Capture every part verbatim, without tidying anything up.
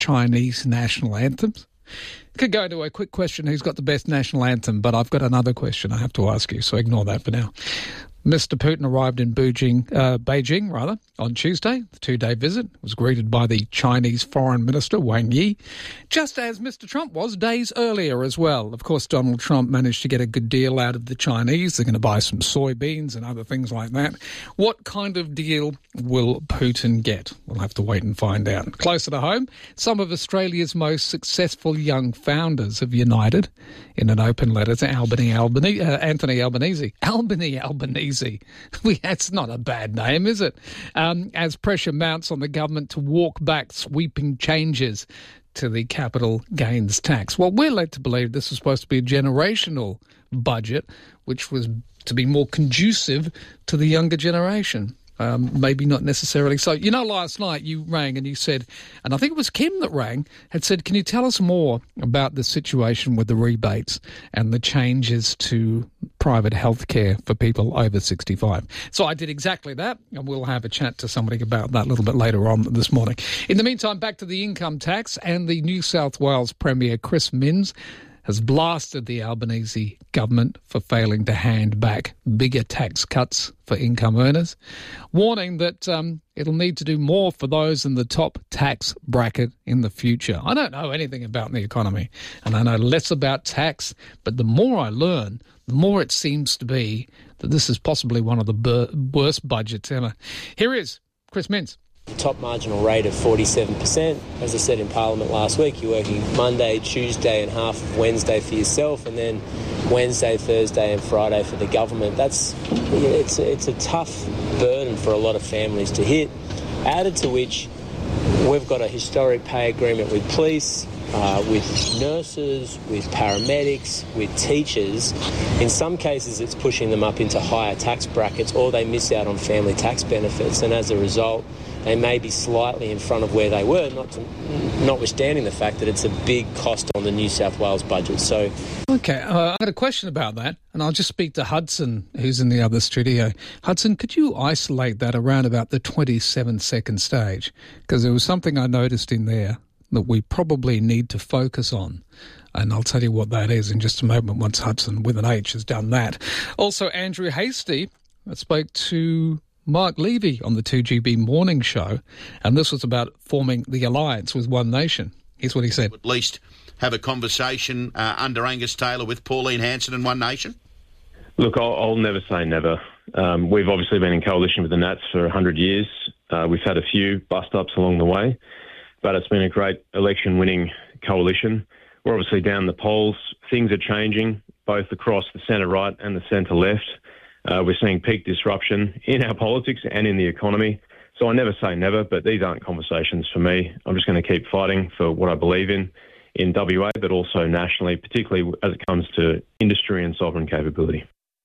Chinese national anthems. Could go to a quick question, who's got the best national anthem, but I've got another question I have to ask you, so ignore that for now. Mister Putin arrived in Beijing, uh, Beijing rather, on Tuesday. The two-day visit was greeted by the Chinese Foreign Minister, Wang Yi, just as Mister Trump was days earlier as well. Of course, Donald Trump managed to get a good deal out of the Chinese. They're going to buy some soybeans and other things like that. What kind of deal will Putin get? We'll have to wait and find out. Closer to home, some of Australia's most successful young founders have united in an open letter to Albany, Albany, uh, Anthony Albanese. Albany, Albanese. We, that's not a bad name, is it? Um, as pressure mounts on the government to walk back sweeping changes to the capital gains tax. Well, we're led to believe this was supposed to be a generational budget, which was to be more conducive to the younger generation. Um, maybe not necessarily. So, you know, last night you rang and you said, and I think it was Kim that rang, had said, can you tell us more about the situation with the rebates and the changes to private health care for people over sixty-five? So I did exactly that, and we'll have a chat to somebody about that a little bit later on this morning. In the meantime, back to the income tax, and the New South Wales Premier, Chris Minns, has blasted the Albanese government for failing to hand back bigger tax cuts for income earners, warning that um, it'll need to do more for those in the top tax bracket in the future. I don't know anything about the economy, and I know less about tax, but the more I learn, the more it seems to be that this is possibly one of the bur- worst budgets ever. Here is Chris Minns. Top marginal rate of forty-seven percent. As I said in Parliament last week, you're working Monday, Tuesday and half of Wednesday for yourself, and then Wednesday, Thursday and Friday for the government. That's it's, it's a tough burden for a lot of families to hit. Added to which, we've got a historic pay agreement with police, uh, with nurses, with paramedics, with teachers. In some cases, it's pushing them up into higher tax brackets, or they miss out on family tax benefits, and as a result, they may be slightly in front of where they were, not to, notwithstanding the fact that it's a big cost on the New South Wales budget. So, okay, uh, I've got a question about that, and I'll just speak to Hudson, who's in the other studio. Hudson, could you isolate that around about the twenty-seven second stage? Because there was something I noticed in there that we probably need to focus on. And I'll tell you what that is in just a moment once Hudson, with an H, has done that. Also, Andrew Hastie spoke to Mark Levy on the two G B morning show, and this was about forming the alliance with One Nation. Here's what he said. At least have a conversation uh, under Angus Taylor with Pauline Hanson and One Nation? Look, I'll, I'll never say never. Um, we've obviously been in coalition with the Nats for one hundred years. Uh, we've had a few bust-ups along the way, but it's been a great election-winning coalition. We're obviously down the polls. Things are changing, both across the centre-right and the centre-left. Uh, we're seeing peak disruption in our politics and in the economy. So I never say never, but these aren't conversations for me. I'm just going to keep fighting for what I believe in, in W A, but also nationally, particularly as it comes to industry and sovereign capability.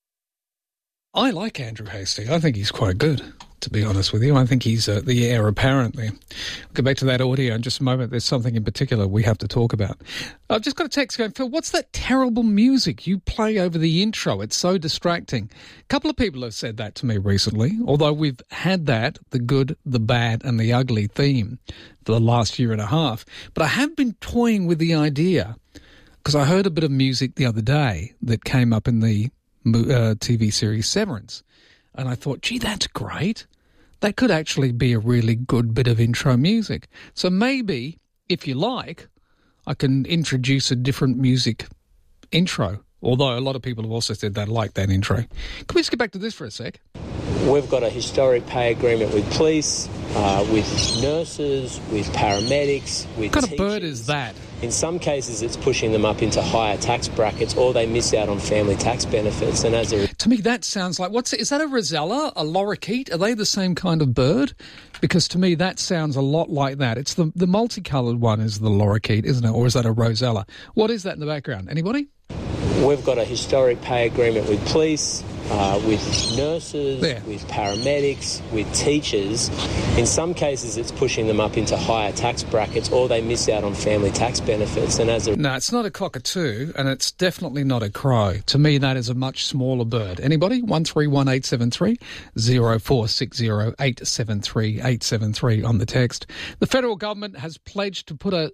I like Andrew Hastie. I think he's quite good, to be honest with you. I think he's uh, the heir, apparently. We'll go back to that audio in just a moment. There's something in particular we have to talk about. I've just got a text going, Phil, what's that terrible music you play over the intro? It's so distracting. A couple of people have said that to me recently, although we've had that, the good, the bad and the ugly theme for the last year and a half. But I have been toying with the idea, because I heard a bit of music the other day that came up in the Uh, T V series Severance, and I thought, gee, that's great. That could actually be a really good bit of intro music. So maybe, if you like, I can introduce a different music intro, although a lot of people have also said they like that intro. Can we just get back to this for a sec? We've got a historic pay agreement with police, uh, with nurses, with paramedics, with What kind teachers. of bird is that? In some cases, it's pushing them up into higher tax brackets, or they miss out on family tax benefits. And as a to me, that sounds like what's is that a rosella, a lorikeet? Are they the same kind of bird? Because to me, that sounds a lot like that. It's the the multicoloured one is the lorikeet, isn't it? Or is that a rosella? What is that in the background? Anybody? We've got a historic pay agreement with police, uh, with nurses, Yeah. with paramedics, with teachers. In some cases, it's pushing them up into higher tax brackets, or they miss out on family tax benefits. And as a No, it's not a cockatoo, and it's definitely not a crow. To me, that is a much smaller bird. Anybody? one three one eight seven three, zero four six zero eight seven three eight seven three on the text. The federal government has pledged to put a